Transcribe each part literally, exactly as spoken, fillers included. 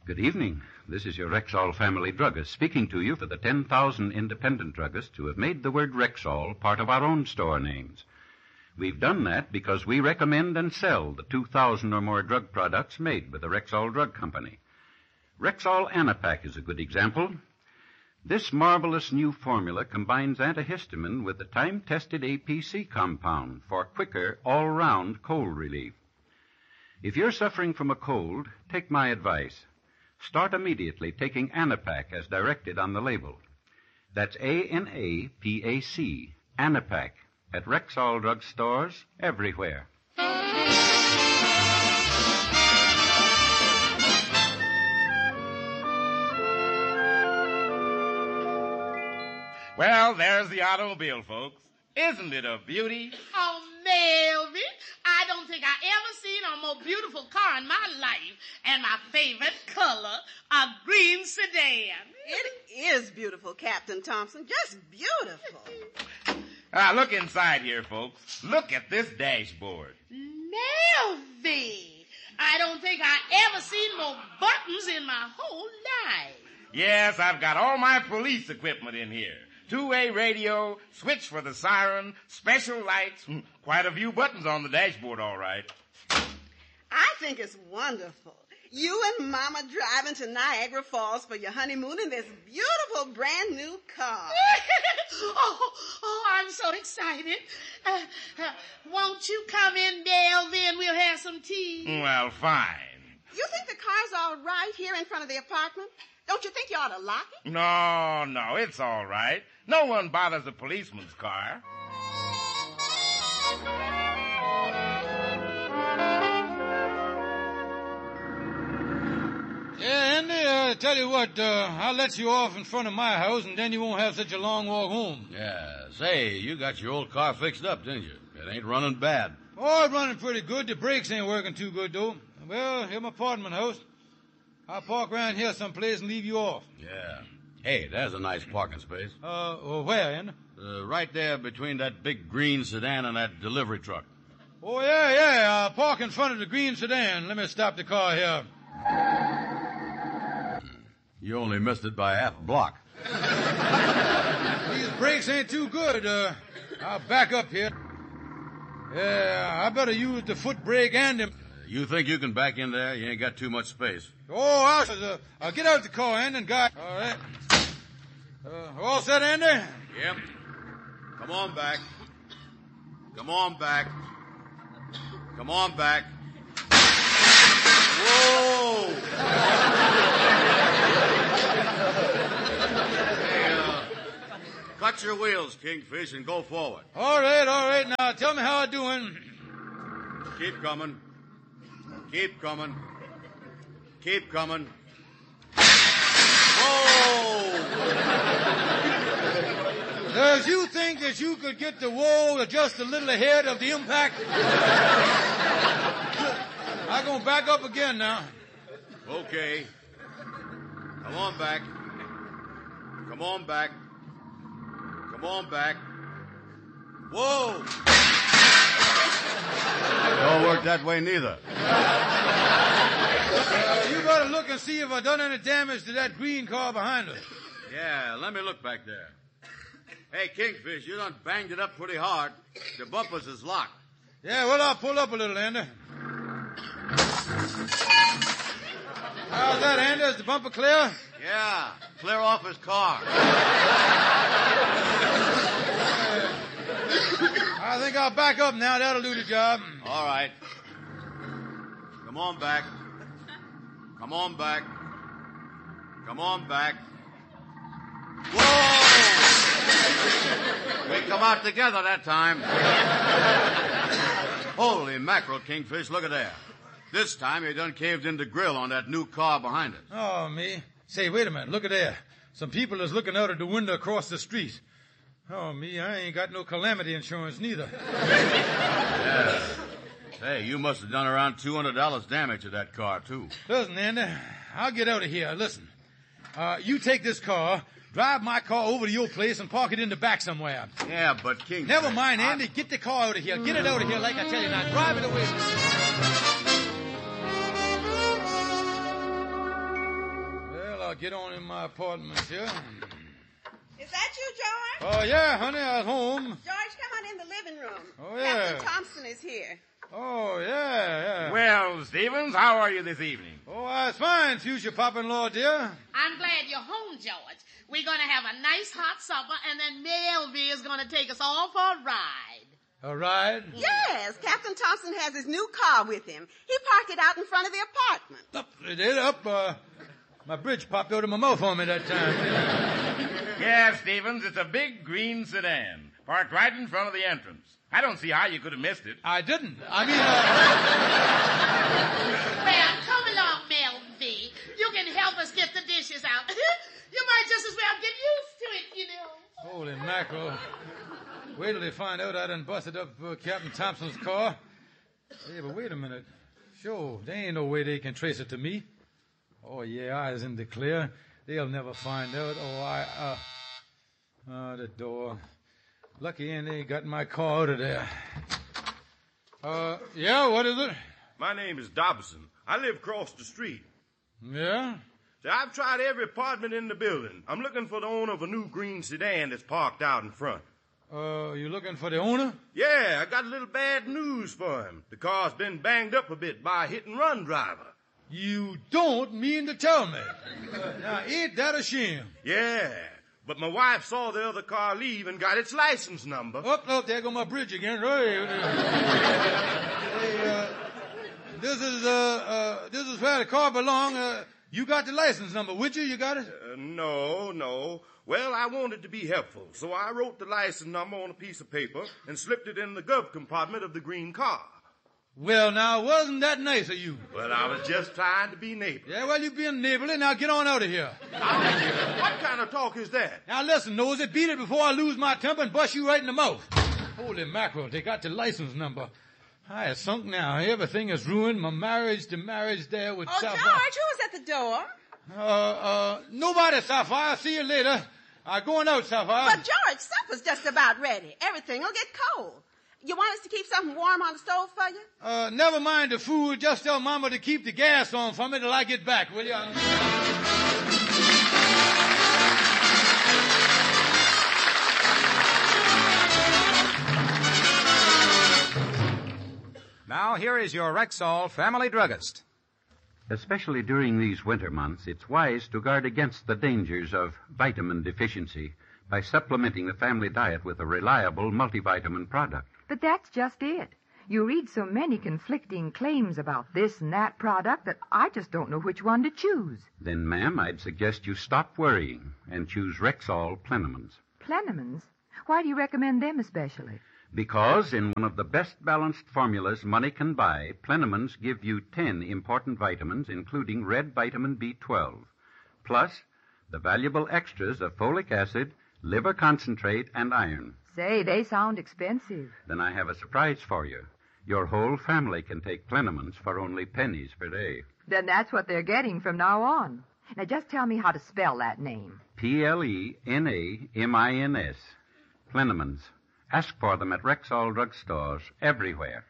Good evening. This is your Rexall family druggist speaking to you for the ten thousand independent druggists who have made the word Rexall part of our own store names. We've done that because we recommend and sell the two thousand or more drug products made by the Rexall Drug Company. Rexall Anapac is a good example. This marvelous new formula combines antihistamine with the time-tested A P C compound for quicker, all-round cold relief. If you're suffering from a cold, take my advice. Start immediately taking Anapac as directed on the label. That's A N A P A C, Anapac, at Rexall drug stores everywhere. Well, there's the automobile, folks. Isn't it a beauty? Oh, Melvin, I don't think I ever seen a more beautiful car in my life. And my favorite color, a green sedan. It is beautiful, Captain Thompson. Just beautiful. Ah, look inside here, folks. Look at this dashboard. Melvin, I don't think I ever seen more buttons in my whole life. Yes, I've got all my police equipment in here. Two-way radio, switch for the siren, special lights. Quite a few buttons on the dashboard, all right. I think it's wonderful. You and Mama driving to Niagara Falls for your honeymoon in this beautiful brand new car. oh, oh, I'm so excited. Uh, uh, won't you come in, Melvin? We'll have some tea. Well, fine. You think the car's all right here in front of the apartment? Don't you think you ought to lock it? No, no, it's all right. No one bothers a policeman's car. Yeah, Andy, I tell you what, uh, I'll let you off in front of my house, and then you won't have such a long walk home. Yeah, say, you got your old car fixed up, didn't you? It ain't running bad. Oh, it's running pretty good. The brakes ain't working too good, though. Well, here's my apartment house. I'll park around here someplace and leave you off. Yeah. Hey, there's a nice parking space. Uh, well, where, Andy? Uh, right there between that big green sedan and that delivery truck. Oh, yeah, yeah. I'll park in front of the green sedan. Let me stop the car here. You only missed it by half a block. These brakes ain't too good. Uh, I'll back up here. Yeah, I better use the foot brake and the... You think you can back in there? You ain't got too much space. Oh, I'll, uh, I'll get out the car, Andy, and guide. All right. Uh, all set, Andy? Yep. Come on back. Come on back. Come on back. Whoa! Hey, uh, cut your wheels, Kingfish, and go forward. All right, all right. Now, tell me how I'm doing. Keep coming. Keep coming. Keep coming. Whoa! Does you think that you could get the wall just a little ahead of the impact? I'm going to back up again now. Okay. Come on back. Come on back. Come on back. Whoa! Don't work that way neither. Uh, you better look and see if I done any damage to that green car behind us. Yeah, let me look back there. Hey, Kingfish, you done banged it up pretty hard. The bumpers is locked. Yeah, well, I'll pull up a little, Andy. How's that, Andy? Is the bumper clear? Yeah, clear off his car. I think I'll back up now. That'll do the job. All right. Come on back. Come on back. Come on back. Whoa! We come out together that time. Holy mackerel, Kingfish, look at that. This time you done caved in the grill on that new car behind us. Oh, me. Say, wait a minute. Look at there. Some people is looking out of the window across the street. Oh, me, I ain't got no calamity insurance neither. Yeah. Hey, you must have done around two hundred dollars damage to that car, too. Listen, Andy, I'll get out of here. Listen, uh, you take this car, drive my car over to your place, and park it in the back somewhere. Yeah, but King... Never mind, Andy. Get the car out of here. Get it out of here like I tell you now. Drive it away. I'll get on in my apartment here. Is that you, George? Oh, yeah, honey, I was home. George, come on in the living room. Oh, yeah. Captain Thompson is here. Oh, yeah, yeah. Well, Stevens, how are you this evening? Oh, I was fine, future pop-in-law, dear. I'm glad you're home, George. We're going to have a nice hot supper, and then Melvie is going to take us all for a ride. A ride? Yes, Captain Thompson has his new car with him. He parked it out in front of the apartment. Up, it did, up. Uh, my bridge popped out of my mouth on me that time. Yeah, Stevens, it's a big green sedan, parked right in front of the entrance. I don't see how you could have missed it. I didn't. I mean, uh... Well, come along, Melvie. You can help us get the dishes out. You might just as well get used to it, you know. Holy mackerel. Wait till they find out I done busted up uh, Captain Thompson's car. Hey, but wait a minute. Sure, there ain't no way they can trace it to me. Oh, yeah, I is in the clear. They'll never find out. Oh, I, uh... Oh, the door. Lucky and they got my car out of there. Uh, yeah, what is it? My name is Dobson. I live across the street. Yeah? See, I've tried every apartment in the building. I'm looking for the owner of a new green sedan that's parked out in front. Uh, you looking for the owner? Yeah, I got a little bad news for him. The car's been banged up a bit by a hit-and-run driver. You don't mean to tell me. Now, ain't that a shame? Yeah, but my wife saw the other car leave and got its license number. Up, up, there go my bridge again. Hey, uh, this is, uh, uh, this is where the car belongs. Uh, you got the license number, would you? You got it? Uh, no, no. Well, I wanted to be helpful, so I wrote the license number on a piece of paper and slipped it in the glove compartment of the green car. Well, now, wasn't that nice of you? Well, I was just trying to be neighborly. Yeah, well, you being neighborly. Now get on out of here. What kind of talk is that? Now listen, Nosey, beat it before I lose my temper and bust you right in the mouth. Holy mackerel, they got the license number. I have sunk now. Everything is ruined. My marriage, the marriage there with Oh, Sapphire. George, who was at the door? Uh, uh, nobody, Sapphire. See you later. I'm going out, Sapphire. But, George, supper's just about ready. Everything will get cold. You want us to keep something warm on the stove for you? Uh, never mind the food. Just tell Mama to keep the gas on for me till I get back, will you? Now, here is your Rexall family druggist. Especially during these winter months, it's wise to guard against the dangers of vitamin deficiency by supplementing the family diet with a reliable multivitamin product. But that's just it. You read so many conflicting claims about this and that product that I just don't know which one to choose. Then, ma'am, I'd suggest you stop worrying and choose Rexall Plenamins. Plenamins? Why do you recommend them especially? Because in one of the best balanced formulas money can buy, Plenamins give you ten important vitamins, including red vitamin B twelve, plus the valuable extras of folic acid, liver concentrate, and iron. Say, they sound expensive. Then I have a surprise for you. Your whole family can take Plenamins for only pennies per day. Then that's what they're getting from now on. Now just tell me how to spell that name. P L E N A M I N S. Plenamins. Ask for them at Rexall drugstores everywhere.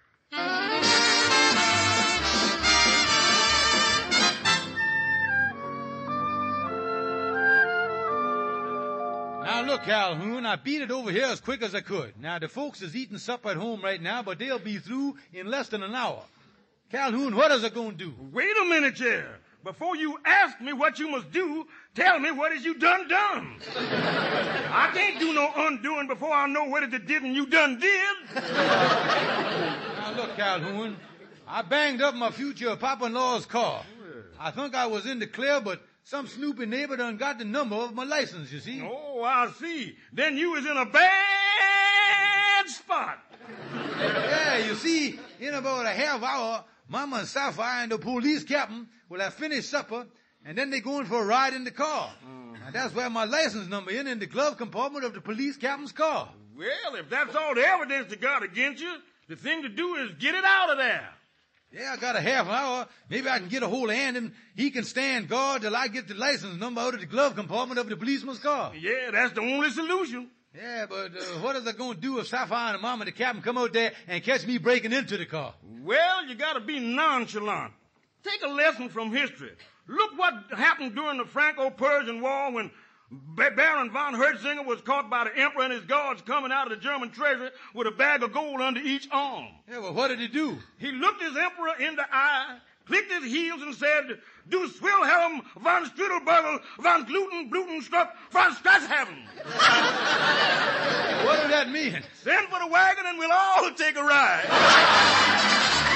Now, look, Calhoun, I beat it over here as quick as I could. Now, the folks is eating supper at home right now, but they'll be through in less than an hour. Calhoun, what is it going to do? Wait a minute, there. Before you ask me what you must do, tell me what is you done done. I can't do no undoing before I know what it did and you done did. Now, look, Calhoun, I banged up my future papa-in-law's car. I think I was in the clear, but some snoopy neighbor done got the number of my license, you see. Oh, I see. Then you was in a bad spot. Yeah, you see, in about a half hour, Mama and Sapphire and the police captain will have finished supper, and then they going for a ride in the car. Mm. And that's where my license number is, in the glove compartment of the police captain's car. Well, if that's all the evidence they got against you, the thing to do is get it out of there. Yeah, I got a half hour. Maybe I can get a hold of him. He can stand guard till I get the license number out of the glove compartment of the policeman's car. Yeah, that's the only solution. Yeah, but uh, what are they going to do if Sapphire and Mama and the captain come out there and catch me breaking into the car? Well, you got to be nonchalant. take a lesson from history. Look what happened during the Franco-Persian War when Baron von Hertzinger was caught by the emperor and his guards coming out of the German treasury with a bag of gold under each arm. Yeah, well, what did he do? He looked his emperor in the eye, clicked his heels, and said, "Du Wilhelm von Strudelbergel von Gluten Blutenstruck von Strashaven." What did that mean? Send for the wagon and we'll all take a ride.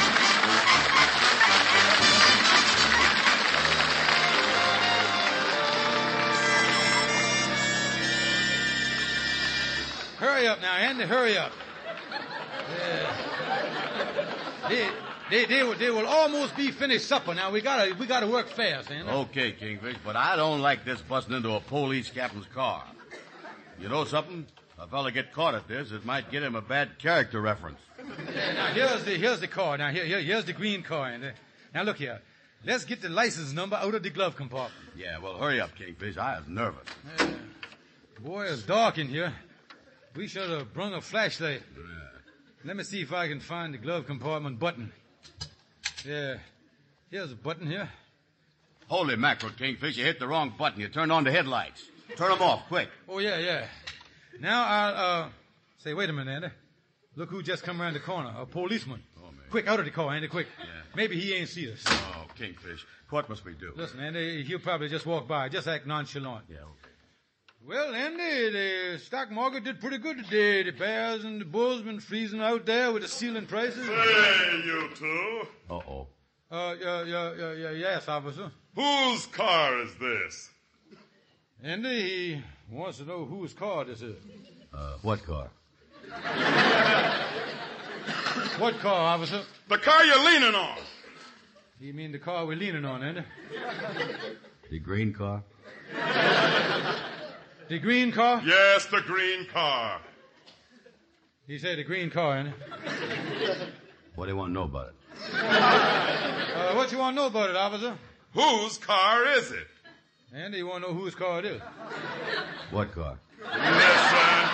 Hurry up now, Andy, hurry up. Yeah. They, they, they, will, they will almost be finished supper now. We gotta, we gotta work fast, Andy. Okay, Kingfish, but I don't like this busting into a police captain's car. You know something? If a fella get caught at this, it might get him a bad character reference. Yeah, now, here's the, here's the car. Now, here, here, here's the green car, Andy. Now, look here. Let's get the license number out of the glove compartment. Yeah, well, hurry up, Kingfish. I was nervous. Yeah. Boy, it's dark in here. We should have brung a flashlight. Yeah. Let me see if I can find the glove compartment button. Yeah. Here's a button here. Holy mackerel, Kingfish. You hit the wrong button. You turned on the headlights. Turn them off, quick. Oh, yeah, yeah. Now I'll, uh... Say, wait a minute, Andy. Look who just come around the corner. A policeman. Oh, man. Quick, out of the car, Andy, quick. Yeah. Maybe he ain't see us. Oh, Kingfish. What must we do? Listen, Andy, he'll probably just walk by. Just act nonchalant. Yeah, okay. Well, Andy, the stock market did pretty good today. The bears and the bulls been freezing out there with the ceiling prices. Hey, you two. Uh-oh. Uh, yeah, yeah, yeah, yeah, yes, officer. Whose car is this? Andy, he wants to know whose car this is. Uh, what car? What car, officer? The car you're leaning on. You mean the car we're leaning on, Andy? The green car? The green car? Yes, the green car. He said the green car, Andy. What do you want to know about it? Uh, what you want to know about it, officer? Whose car is it? Andy, you want to know whose car it is? What car? Listen.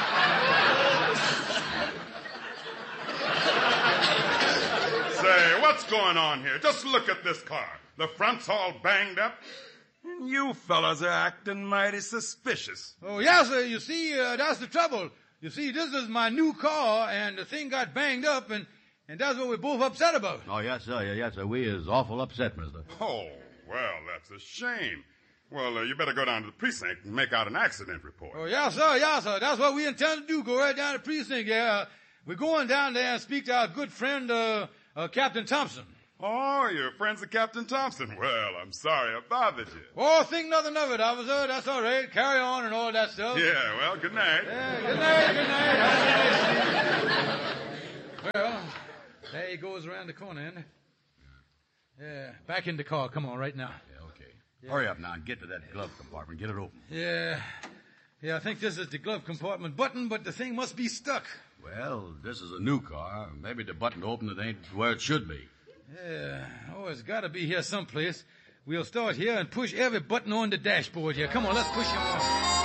Say, what's going on here? Just look at this car. The front's all banged up. And you fellas are acting mighty suspicious. Oh, yes, sir. You see, uh, that's the trouble. You see, this is my new car, and the thing got banged up, and, and that's what we're both upset about. Oh, yes, sir. Yeah, yes, sir. We is awful upset, mister. Oh, well, that's a shame. Well, uh, you better go down to the precinct and make out an accident report. Oh, yes, sir. Yes, sir. That's what we intend to do. Go right down to the precinct, yeah. We're going down there and speak to our good friend, uh, uh Captain Thompson. Oh, you're friends of Captain Thompson. Well, I'm sorry I bothered you. Oh, think nothing of it, officer. That's all right. Carry on and all that stuff. Yeah, well, good night. Yeah, good night, good night. Well, there he goes around the corner, isn't he? Yeah, back in the car. Come on, right now. Yeah, okay. Yeah. Hurry up now and get to that glove compartment. Get it open. Yeah. Yeah, I think this is the glove compartment button, but the thing must be stuck. Well, this is a new car. Maybe the button to open it ain't where it should be. Yeah. Oh, it's got to be here someplace. We'll start here and push every button on the dashboard here. Come on, let's push them on.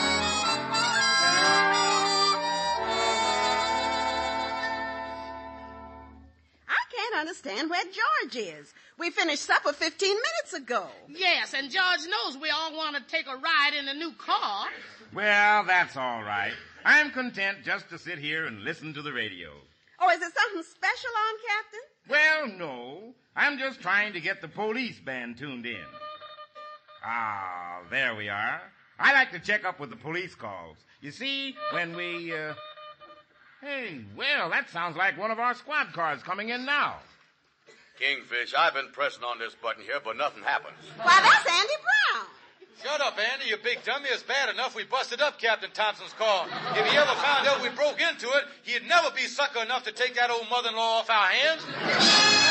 I can't understand where George is. We finished supper fifteen minutes ago. Yes, and George knows we all want to take a ride in the new car. Well, that's all right. I'm content just to sit here and listen to the radio. Oh, is it something special on, Captain? Well, no. I'm just trying to get the police band tuned in. Ah, there we are. I like to check up with the police calls. You see, when we, uh... Hey, well, that sounds like one of our squad cars coming in now. Kingfish, I've been pressing on this button here, but nothing happens. Why, that's Andy Brown. Shut up, Andy, you big dummy. It's bad enough we busted up Captain Thompson's car. If he ever found out we broke into it, he'd never be sucker enough to take that old mother-in-law off our hands.